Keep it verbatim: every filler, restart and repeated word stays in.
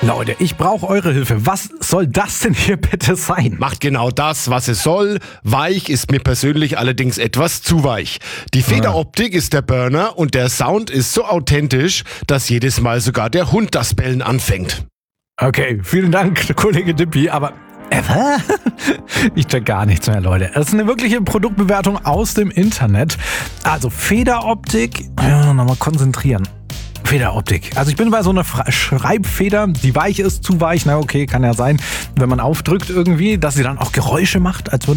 Leute, ich brauche eure Hilfe. Was soll das denn hier bitte sein? Macht genau das, was es soll. Weich ist mir persönlich allerdings etwas zu weich. Die Federoptik ist der Burner und der Sound ist so authentisch, dass jedes Mal sogar der Hund das Bellen anfängt. Okay, vielen Dank, Kollege Dippi, aber äh, ich check gar nichts mehr, Leute. Das ist eine wirkliche Produktbewertung aus dem Internet. Also Federoptik, ja, nochmal konzentrieren. Federoptik. Also ich bin bei so einer Fra- Schreibfeder, die weich ist, zu weich. Na okay, kann ja sein, wenn man aufdrückt irgendwie, dass sie dann auch Geräusche macht, als würde